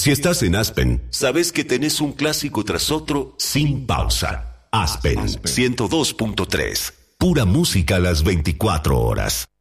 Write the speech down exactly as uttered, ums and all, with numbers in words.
Si estás en Aspen, sabes que tenés un clásico tras otro sin pausa. Aspen, Aspen. ciento dos punto tres. Pura música a las veinticuatro horas.